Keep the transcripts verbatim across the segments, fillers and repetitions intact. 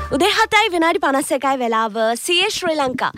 උදේ හතයි විනාඩි පනස් එකයි වෙලාව සී ඒ ශ්‍රී ලංකා.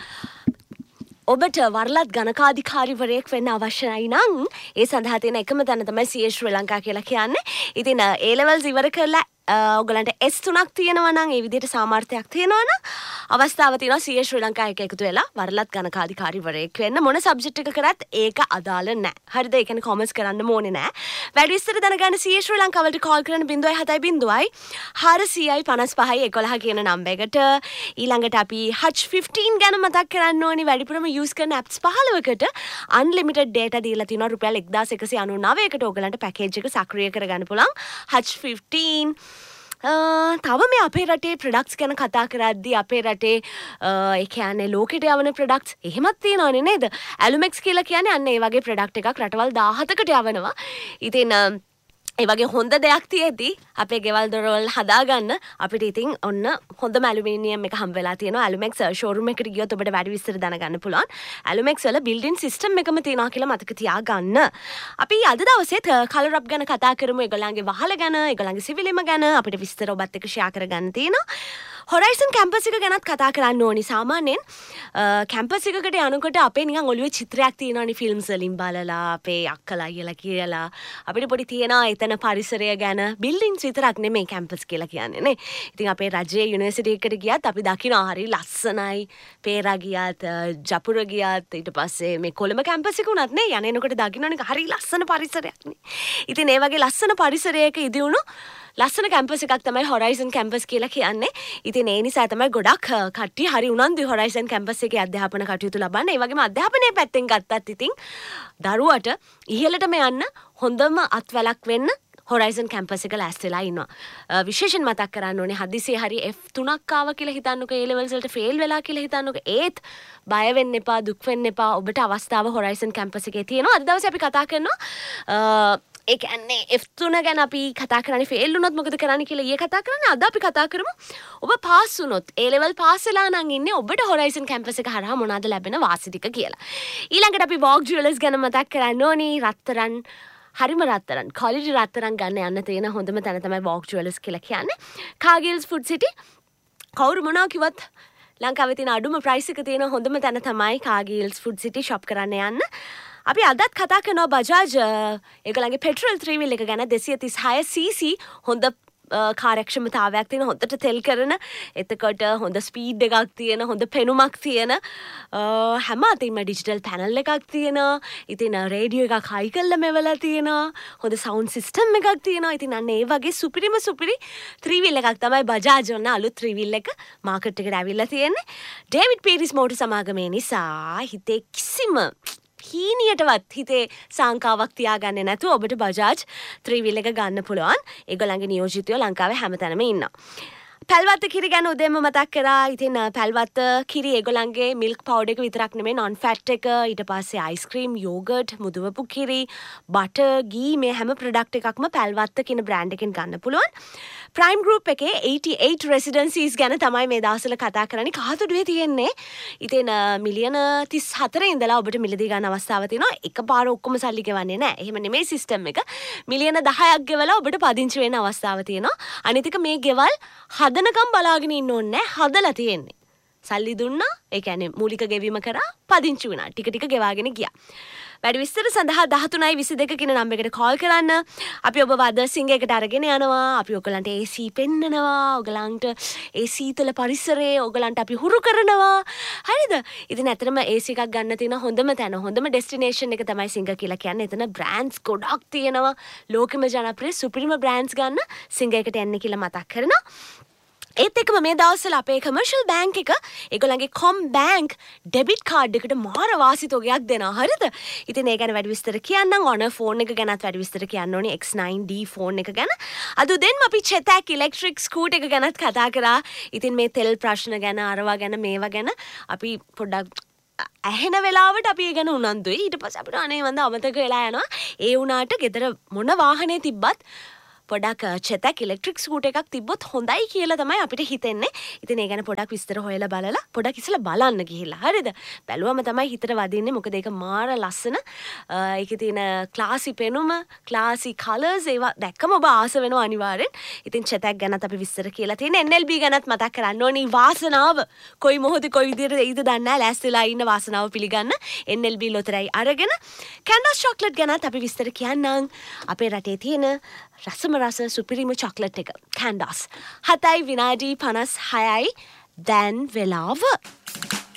ඔබට වරලත් ගණකාධිකාරිවරයෙක් වෙන්න අවශ්‍යයි නම් ඒ සඳහා තියෙන එකම තැන තමයි සී ඒ ශ්‍රී ලංකා කියලා කියන්නේ. ඉතින් ඒ ලෙවල්ස් ඉවර කරලා ඔයගලන්ට එස් තුනක් තියෙනවා නම් ඒ විදිහට සාමර්ථ්‍යයක් තියෙනවා නම් අවස්ථාව තියෙනවා සී ඒ ශ්‍රී ලංකා එක එකතු වෙලා වරලත් ගණකාධිකාරිවරයෙක් වෙන්න. මොන සබ්ජෙක්ට් එක කරත් ඒක අදාළ නැහැ. හරිද? ඒ කියන්නේ කොමර්ස් කරන්න ඕනේ නැහැ. වැඩි විස්තර දැනගන්න සී ඒ ශ්‍රී ලංකා වලට කෝල් කරන්න zero seven zero හාරසියයි පනස් පහයි එකොළහ කියන නම්බර් එකට. ඊළඟට අපි Hutch fifteen ගැන මතක් කරන්න ඕනි. වැඩිපුරම යූස් කරන ඇප්ස් පහළොවකට අන්ලිමිටඩ් ඩේටා දීලා තිනවා රුපියල් එක්දාස් එකසිය අනූනවයකට ඔයගලන්ට පැකේජ් එක සක්‍රිය කරගන්න පුළුවන්. Hutch fifteen තව මේ අපේ රටේ ප්‍රොඩක්ට්ස් ගැන කතා කරද්දී අපේ රටේ ඒ කියන්නේ ලෝකෙට යවන ප්‍රොඩක්ට්ස් එහෙමත් තියෙනවනේ නේද? ඇලුමෙක්ස් කියලා කියන්නේ අන්න ඒ වගේ ප්‍රොඩක්ට් එකක් රටවල් දහහතකට යවනවා. ඉතින් ඒ වගේ හොඳ දෙයක් තියෙද්දි අපේ ගෙවල් දොරවල් හදාගන්න අපිට ඉතින් ඔන්න හොඳම ඇලුමිනියම් එක හම්බ වෙලා තියෙනවා. ඇලුමෙක්ස් ෂෝරූම් එකට ගියොත් ඔබට වැඩි විස්තර දැනගන්න පුළුවන්. ඇලුමෙක්ස් වල බිල්ඩින් සිස්ටම් එකම තියෙනවා කියලා මතක තියාගන්න. අපි අද දවසේත් කලර් අප් ගැන කතා කරමු. ඒගොල්ලන්ගේ වහල ගැන, ඒගොල්ලන්ගේ සිවිලම ගැන අපිට විස්තර ඔබත් එක්ක ෂෙයා කරගන්න තියෙනවා. හොරයිසන් කැම්පස් එක ගැනත් කතා කරන්න ඕනි. සාමාන්‍යයෙන් කැම්පස් එකකට යනකොට අපේ නිකන් ඔළුවේ චිත්‍රයක් තියෙනවානේ ෆිල්ම්ස් වලින් බලලා අපේ අක්කලා අයියලා කියලා. අපිට පොඩි තියෙනවා එතන පරිසරය ගැන. බිල්ඩින්ස් විතරක් නෙමෙයි කැම්පස් කියලා කියන්නේ නේ. ඉතින් අපේ රජයේ යුනිවර්සිටි එකට ගියත් අපි දකිනවා හරි ලස්සනයි. පේරා ගියත්, ජපුර ගියත්, ඊට පස්සේ මේ කොළඹ කැම්පස් එක උනත් නේ යන්නේනකොට දකින්නෝනේ හරි ලස්සන පරිසරයක් නේ. ඉතින් ඒ වගේ ලස්සන පරිසරයක ඉදිවුණු ලස්සන කැම්පස් එකක් තමයි හොරයිසන් කැම්පස් කියලා කියන්නේ. ඉතින් ඒ නිසා තමයි ගොඩක් කට්ටිය හරි උනන්දුයි හොරයිසන් කැම්පස් එකේ අධ්‍යාපන කටයුතු ලබන්න. ඒ වගේම අධ්‍යාපනයේ පැත්තෙන් ගත්තත් ඉතින් දරුවට ඉහළටම යන්න හොඳම අත්වැලක් වෙන්න හොරයිසන් කැම්පස් එක ලෑස්තිලා ඉන්නවා. විශේෂයෙන් මතක් කරන්න ඕනේ හදිසියේ හරි එෆ් තුනක් ආවා කියලා හිතන්නකෝ, ඒ ලෙවල්ස් වලට ෆේල් වෙලා කියලා හිතන්නකෝ. ඒත් බය වෙන්න එපා, දුක් වෙන්න එපා. ඔබට අවස්ථාව හොරයිසන් කැම්පස් එකේ තියෙනවා. අද දවසේ අපි කතා කරනවා ඒ කියන්නේ එෆ් තුන ගැන අපි කතා කරන්නේ ෆේල් වුණොත් මොකද කරන්නේ කියලා ඊයේ කතා කරන්නේ. අද අපි කතා කරමු ඔබ පාස් වුණොත් ඒ ලෙවල් පාස් වෙලා නම් ඉන්නේ ඔබට හොරයිසන් කැම්පස් එක හරහා මොනවාද ලැබෙන වාසි ටික කියලා. ඊළඟට අපි වෝග් ජුවලර්ස් ගැන මතක් කරන්න ඕනි. රත්තරන් හරිම රත්තරන් ක්වොලිටි රත්තරන් ගන්න යන්න තියෙන හොඳම තැන තමයි වෝග් ජුවලර්ස් කියලා කියන්නේ. කාගිල්ස් ෆුඩ් සිටි කවුරු මොනවා කිව්වත් ලංකාවේ තියෙන අඩුම ප්‍රයිස් එක තියෙන හොඳම තැන තමයි කාගිල්ස් ෆුඩ් සිටි ෂොප් කරන්න යන්න. අපි අදත් කතා කරනවා බජාජ් ඒගොල්ලන්ගේ පෙට්‍රල් three wheel එක ගැන. දෙසිය තිස්හය සීසී හොඳ කාර්යක්ෂමතාවයක් තියෙන, හොඳට තෙල් කරන, එතකොට හොඳ ස්පීඩ් එකක් තියෙන, හොඳ පෙනුමක් තියෙන, හැම අතින්ම ඩිජිටල් පැනල් එකක් තියෙනවා. ඉතින් රේඩියෝ එකක් හයි කරලා මෙවලා තියෙනවා. හොඳ සවුන්ඩ් සිස්ටම් එකක් තියෙනවා. ඉතින් අන්න ඒ වගේ සුපිරිම සුපිරි three wheel එකක් තමයි බජාජ් ඔන්න අලුත් three wheel එක මාකට් එකට ඇවිල්ලා තියෙන්නේ. ඩේවිඩ් පීරිස් මෝටර් සමාගමේ නිසා හිතේ කිසිම හීනියටවත් හිතේ සංකාවක් තියාගන්නේ නැතුව ඔබට බජාජ් three wheel එක ගන්න පුළුවන්. ඒගොල්ලන්ගේ නියෝජිතයෝ ලංකාවේ හැමතැනම ඉන්නවා. පැල්වත්ත කිරි ගැන උදේම මතක් කරා. ඉතින් පැල්වත්ත කිරි ඒගොල්ලන්ගේ මිල්ක් පවුඩර් එක විතරක් නෙමෙයි, non fat එක, ඊට පස්සේ අයිස්ක්‍රීම්, යෝගර්ට්, මුදවපු කිරි, බටර්, ගී මේ හැම ප්‍රොඩක්ට් එකක්ම පැල්වත්ත කියන බ්‍රෑන්ඩ් එකෙන් ගන්න පුළුවන්. ප්‍රයිම් ගෲප් එකේ eighty-eight රෙසිඩන්සිස් ගැන තමයි මේ දවස්වල කතා කරන්නේ. කාතුඩුවේ තියෙන්නේ. ඉතින් මිලියන තිස් හතර ඉඳලා ඔබට මිලදී ගන්න අවස්ථාව තියෙනවා. එකපාර ඔක්කොම සල්ලි ගෙවන්නේ නැහැ. එහෙම නෙමෙයි සිස්ටම් එක. මිලියන දහයක් ගෙවලා ඔබට පදිංචි වෙන්න අවස්ථාව තියෙනවා. අනිත් එක මේ ගෙවල් හදනකම් බලාගෙන ඉන්න ඕනේ නැහැ. හදලා තියෙන්නේ. සල්ලි දුන්නා, ඒ කියන්නේ මූලික ගෙවීම කරා, පදිංචි වුණා. ටික ටික ගෙවාගෙන ගියා. වැඩි විස්තර සඳහා දහතුනයි විසිදෙක කියන නම්බර් එකට කෝල් කරන්න. අපි ඔබ වද සිංගයකට අරගෙන යනවා. අපි ඔයගලන්ට ඒ සී පෙන්නනවා. ඔයගලන්ට ඒ සීතල පරිසරයේ ඔයගලන්ට අපි හුරු කරනවා. හරිද? ඉතින් ඇත්තටම ඒ සී එකක් ගන්න තියෙන හොඳම තැන, හොඳම ඩෙස්ටිනේෂන් එක තමයි සිංග කියලා කියන්නේ. එතන බ්‍රෑන්ඩ්ස් ගොඩක් තියෙනවා. ලෝකෙම ජනප්‍රිය සුපිරිම බ්‍රෑන්ඩ්ස් ගන්න සිංගයකට යන්න කියලා මතක් කරනවා. ඒත් එක්කම මේ දවස්වල අපේ කමර්ෂල් බැංක් එක ඒගොල්ලන්ගේ කොම් බැංක් ඩෙබිට් කාඩ් එකට මාර වාසි තොගයක් දෙනවා. හරිද? ඉතින් ඒ ගැන වැඩි විස්තර කියන්නම්. ඔන ෆෝන් එක ගැනත් වැඩි විස්තර කියන්න ඕනේ. X nine D ෆෝන් එක ගැන. අද උදේන්ම අපි චෙතක් ඉලෙක්ට්‍රික් ස්කූටර් එක ගැනත් කතා කරා. ඉතින් මේ තෙල් ප්‍රශ්න ගැන, අරවා ගැන, මේවා ගැන අපි පොඩ්ඩක් ඇහෙන වෙලාවට අපි ඒ ගැන උනන්දුයි. ඊට පස්සේ අපිට අනේ වන්ද අමතක වෙලා යනවා. ඒ වුණාට ගෙදර මොන වාහනේ තිබ්බත් පොඩක් චෙතක් ඉලෙක්ට්‍රික් ස්කූටර් එකක් තිබ්බොත් හොඳයි කියලා තමයි අපිට හිතෙන්නේ. ඉතින් ඒ ගැන පොඩක් විස්තර හොයලා බලලා පොඩක් ඉස්සලා බලන්න ගිහිල්ලා. හරිද? බැලුවම තමයි හිතට වදින්නේ. මොකද ඒක මාර ලස්සන. ඒකේ තියෙන ක්ලාසි පෙනුම, ක්ලාසි කලර්ස් ඒවා දැක්කම ඔබ ආස වෙනවා අනිවාර්යෙන්. ඉතින් චෙතක් ගැනත් අපි විස්තර කියලා තියෙන එන් එල් බී ගැනත් මතක් කරන්න ඕනේ. වාසනාව කොයි මොහොතේ කොයි විදිහට එයිද දන්නේ නැහැ. ලෑස්තිලා ඉන්න වාසනාව පිළිගන්න එන් එල් බී ලොතරැයි අරගෙන කැන්ඩස් චොක්ලට් ගැනත් අපි විස්තර කියන්නම්. අපේ රටේ තියෙන රසම රස සුපිරිම චොක්ලට් එක කැන්ඩස්. හතයි විනාඩි පනස් හයයි දැන් වෙලාව.